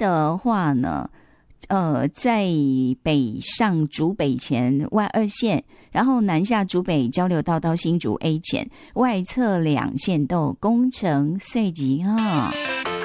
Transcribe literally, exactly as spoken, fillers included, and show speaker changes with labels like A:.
A: 的话呢，呃，在北上竹北前外二线，然后南下竹北交流道到新竹 A 前，外侧两线都有工程碎级哈。